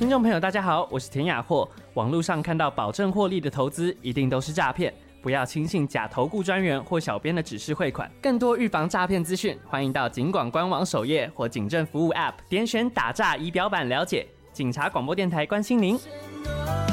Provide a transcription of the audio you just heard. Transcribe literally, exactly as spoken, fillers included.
听众朋友大家好，我是田雅霍。网络上看到保证获利的投资一定都是诈骗，不要轻信假投顾专员或小编的指示汇款。更多预防诈骗资讯，欢迎到警广官网首页或警政服务 App 点选打诈仪表板了解。警察广播电台关心您。